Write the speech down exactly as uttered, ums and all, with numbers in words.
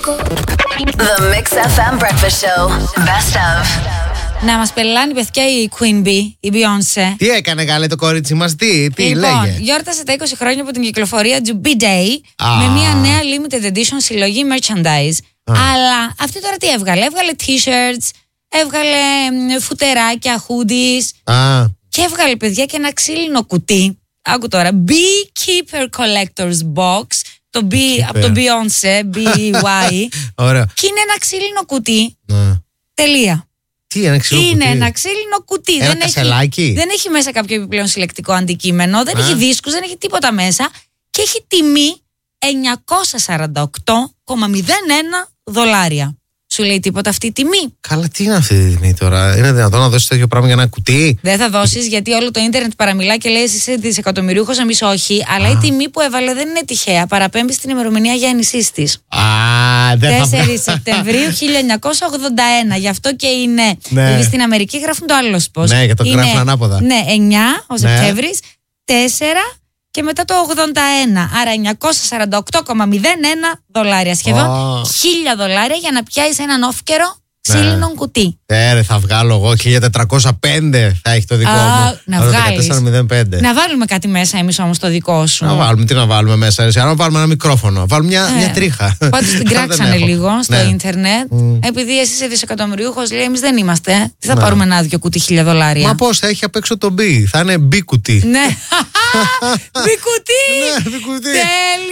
The Mix εφ εμ Breakfast Show. Best of. Να μας πελάνει παιδιά η Queen Bee, η Beyoncé. Τι έκανε καλέ το κορίτσι μας, τι, τι λοιπόν, λέγε. γιόρτασε τα είκοσι χρόνια από την κυκλοφορία του B-Day Α. με μια νέα limited edition συλλογή merchandise. Α. Αλλά αυτή τώρα τι έβγαλε, έβγαλε t-shirts, έβγαλε μ, φουτεράκια, hoodies Α, και έβγαλε παιδιά και ένα ξύλινο κουτί. Άκου τώρα, Beekeeper Collector's Box. Το B από το Beyoncé, B-Y. ωραία. Και είναι ένα ξύλινο κουτί. Ναι. Τελεία. Τι, ένα ξύλο Είναι κουτί. ένα ξύλινο κουτί. Ένα δεν, κασελάκι. έχει, δεν έχει μέσα κάποιο επιπλέον συλλεκτικό αντικείμενο. Δεν Α. έχει δίσκους, δεν έχει τίποτα μέσα. Και έχει τιμή εννιακόσια σαράντα οκτώ κόμμα μηδέν ένα δολάρια. Σου λέει τίποτα αυτή η τιμή? Καλά, τι είναι αυτή η τιμή τώρα. Είναι δυνατόν να δώσει τέτοιο πράγμα για ένα κουτί? Δεν θα δώσεις, γιατί όλο το ίντερνετ παραμιλά και λέει εσύ είσαι δισεκατομμυριούχος, εμείς όχι. Αλλά Α. η τιμή που έβαλε δεν είναι τυχαία. Παραπέμπει στην ημερομηνία γέννησής της. Α, δεν θα τέσσερις Σεπτεμβρίου χίλια εννιακόσια ογδόντα ένα. Γι' αυτό και είναι. Ναι. Γιατί στην Αμερική γράφουν το άλλο πώς. Ναι, και το γράφουν ανάποδα. Ναι, εννιά ο Ναι. Σεπτέμβρης, τέσσερα και μετά το ογδόντα ένα. Άρα εννιακόσια σαράντα οκτώ κόμμα μηδέν ένα δολάρια. Σχεδόν Ω. χίλια δολάρια για να πιάσει έναν όφκερο Ναι. ξύλινο κουτί. Ε, ρε, θα βγάλω εγώ χίλια τετρακόσια πέντε θα έχει το δικό Α, μου. να Αλλά βγάλεις. δεκατέσσερα μηδέν πέντε. Να βάλουμε κάτι μέσα εμείς όμως το δικό σου. Να βάλουμε, τι να βάλουμε μέσα, ρε, να βάλουμε ένα μικρόφωνο, να βάλουμε μια, Ε, μια τρίχα. Πάντως την Δεν κράξανε έχω. λίγο στο Ναι. ίντερνετ. Mm. Επειδή εσύ είσαι δισεκατομμυριούχος, λέει εμείς δεν είμαστε. Τι θα Ναι. πάρουμε ένα άδειο κουτί χίλια δολάρια. Μα πώς θα έχει απ' έξω το μπι, θα είναι μπι κουτί. Ναι. Μπικουτί! Ναι, μπι κουτί. Τέλεια!